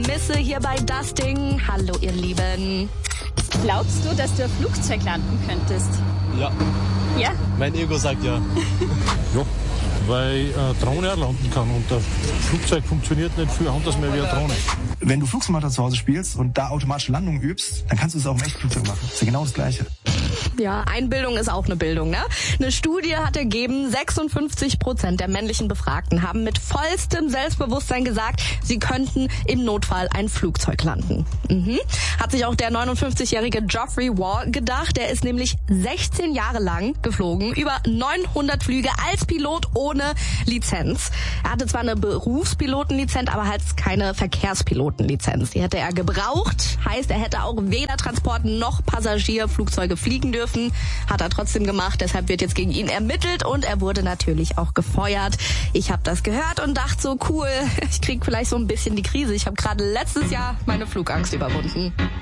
Misse hier bei Dusting. Hallo ihr Lieben. Glaubst du, dass du ein Flugzeug landen könntest? Ja. Ja? Mein Ego sagt ja. Ja, weil Drohne auch landen kann und das Flugzeug funktioniert nicht viel anders mehr wie eine Drohne. Wenn du Flugsimulator zu Hause spielst und da automatische Landungen übst, dann kannst du es auch im echten Flugzeug machen. Das ist ja genau das Gleiche. Ja, Einbildung ist auch eine Bildung, ne? Eine Studie hat ergeben, 56% der männlichen Befragten haben mit vollstem Selbstbewusstsein gesagt, sie könnten im Notfall ein Flugzeug landen. Hat sich auch der 59-jährige Geoffrey Wall gedacht. Der ist nämlich 16 Jahre lang geflogen, über 900 Flüge als Pilot ohne Lizenz. Er hatte zwar eine Berufspilotenlizenz, aber halt keine Verkehrspilotenlizenz. Die hätte er gebraucht. Heißt, er hätte auch weder Transport noch Passagierflugzeuge fliegen dürfen. Hat er trotzdem gemacht. Deshalb wird jetzt gegen ihn ermittelt und er wurde natürlich auch gefeuert. Ich habe das gehört und dachte so, cool, ich krieg vielleicht so ein bisschen die Krise. Ich habe gerade letztes Jahr meine Flugangst überwunden.